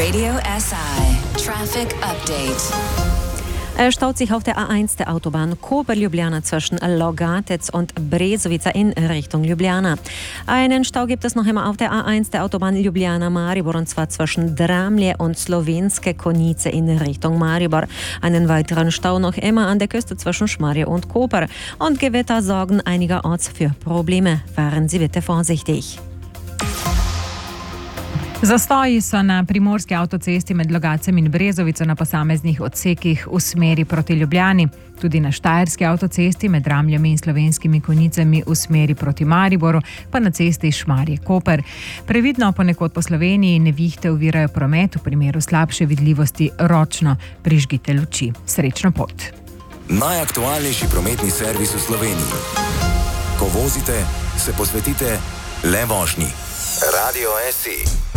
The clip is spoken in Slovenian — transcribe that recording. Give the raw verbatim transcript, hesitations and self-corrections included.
Radio S I Traffic Update. Er staut sich auf der A eins der Autobahn Koper-Ljubljana zwischen Logatec und Brezovica in Richtung Ljubljana. Einen Stau gibt es noch immer auf der A eins der Autobahn Ljubljana-Maribor und zwar zwischen Dramlje und Slovenske Konjice in Richtung Maribor. Einen weiteren Stau noch immer an der Küste zwischen Šmarje und Koper. Und Gewitter sorgen einigerorts für Probleme. Fahren Sie bitte vorsichtig. Zastoji so na primorski avtocesti med Logacem in Brezovico na posameznih odsekih v smeri proti Ljubljani. Tudi na štajerski avtocesti med Dramljami in Slovenskimi Konjicami v smeri proti Mariboru, pa na cesti Šmarje-Koper. Previdno ponekod po Sloveniji nevihte ovirajo promet, v primeru slabše vidljivosti ročno prižgite luči. Srečno pot. Najaktualnejši prometni servis v Sloveniji. Ko vozite, se posvetite le vožnji. Radio S I.